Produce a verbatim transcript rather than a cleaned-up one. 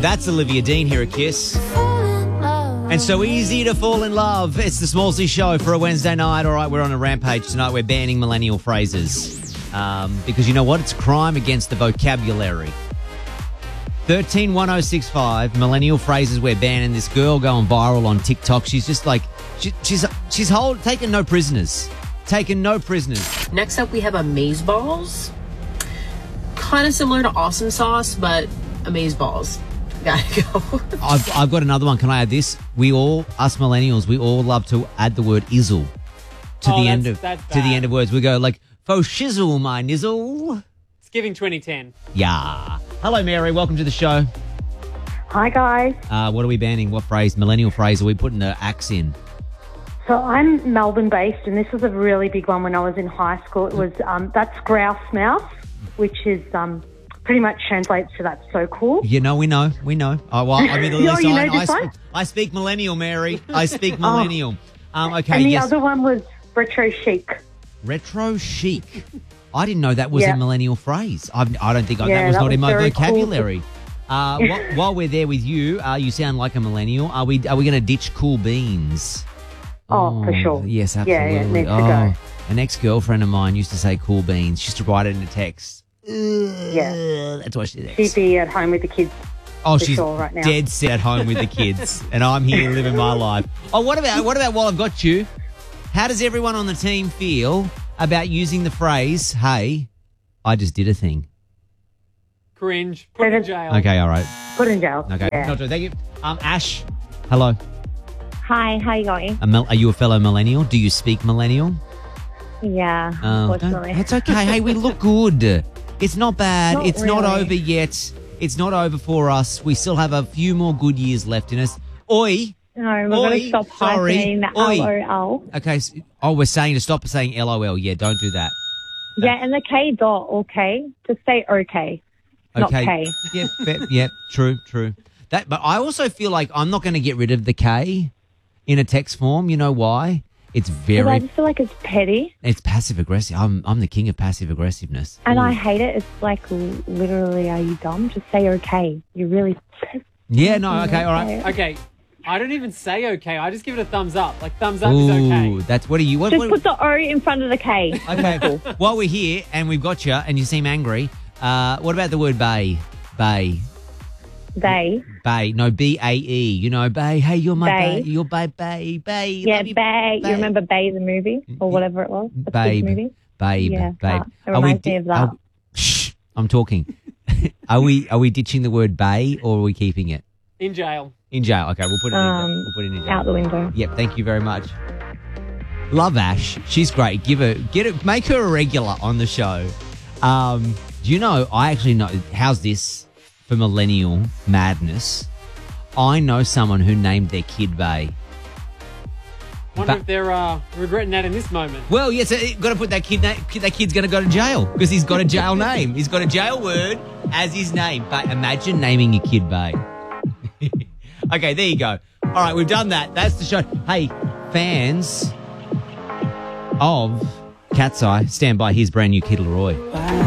That's Olivia Dean here at Kiss. And so easy to fall in love. It's the Smallsy Show for a Wednesday night. All right, we're on a rampage tonight. We're banning millennial phrases. Um, because you know what? It's a crime against the vocabulary. thirteen one oh six five, millennial phrases we're banning. This girl going viral on TikTok. She's just like, she, she's she's hold, taking no prisoners. Taking no prisoners. Next up, we have amazeballs. Kind of similar to awesome sauce, but amazeballs. Gotta go. I've, I've got another one. Can I add this? We all, us millennials, we all love to add the word izzle to Oh, the that's- end of that's to the bad. end of words. We go like, faux shizzle, my nizzle. It's giving twenty ten. Yeah. Hello, Mary. Welcome to the show. Hi, guys. Uh, what are we banning? What phrase? Millennial phrase are we putting the axe in? So I'm Melbourne-based, and this was a really big one when I was in high school. It was, um, that's grouse mouth, which is um, pretty much translates to that's so cool. You know, we know. We know. Oh, well, I mean, Oh, listen, you know I, I, this one? sp- I speak millennial, Mary. I speak millennial. Um, okay, And the yes. other one was retro chic. Retro chic. I didn't know that was Yeah. a millennial phrase. I've, I don't think I, that Yeah, was that not in was my very cool. vocabulary. Uh, wh- while we're there with you, uh, you sound like a millennial. Are we? Are we going to ditch cool beans? Oh, for sure. Yes, Yeah, absolutely. yeah, needs to oh, go. an ex-girlfriend of mine used to say cool beans. She used to write it in a text. Yeah. That's why she did. She'd be at home with the kids. Oh, for she's sure right now. dead set at home with the kids, and I'm here living my life. Oh, what about what about while I've got you? How does everyone on the team feel about using the phrase, "Hey, I just did a thing"? Cringe. Put in jail. Okay, all right. Put in jail. Okay, Yeah. no, thank you. Um, Ash, hello. Hi, how you going? A mil- are you a fellow millennial? Do you speak millennial? Yeah, Oh, don't- unfortunately. it's okay. Hey, we look good. It's not bad. Not it's not really. over yet. It's not over for us. We still have a few more good years left in us. Oi. No, we're Oi, going to stop sorry. hyphenating the Oi. L O L. Okay. s- Oh, we're saying to stop saying L O L. Yeah, don't do that. Yeah, and the K dot, okay? Just say okay, not Okay. K. Yeah, fair, yeah, true, true. That, but I also feel like I'm not going to get rid of the K in a text form. You know why? It's 'Cause I very, just feel like it's petty, it's passive aggressive. I'm, I'm the king of passive aggressiveness. and Ooh. I hate it. It's like l- literally, are you dumb? Just say okay. You really. Yeah, no, okay, all right. Okay. I don't even say okay. I just give it a thumbs up. Like, thumbs up is okay. Ooh, that's what are you? What, Just what, put the O in front of the K. okay, while we're here and we've got you and you seem angry, uh, what about the word bay? Bay. They. Bay. No, B A E. You know, bay. Hey, you're my bay. Bae. You're bay, bay, bay. Yeah, Love you, Bay. bae. You remember Bay the movie or whatever it was? The Babe. kids movie? Babe. Yeah, babe. that. It Are we reminds me of that. are- shh, I'm talking. are we are we ditching the word bay or are we keeping it? In jail. In jail. Okay, we'll put it in Um, jail. We'll put it in jail. Out the window. Yep, thank you very much. Love Ash. She's great. Give her, get it, make her a regular on the show. Um, do you know, I actually know, how's this for millennial madness? I know someone who named their kid Bay. Wonder Ba- if they're uh, regretting that in this moment. Well, yes, yeah, so got to put that kid, na- kid that kid's going to go to jail because he's got a jail name. He's got a jail word as his name. But imagine naming your kid Bay. Okay, there you go. All right, we've done that. That's the show. Hey, fans of Cat's Eye, stand by. Here's brand new Kid Leroy.